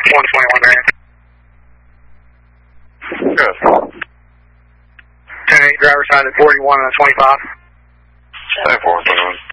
121 Marion. Good. 10-8, driver side at 41 on 25. 10-4, 21.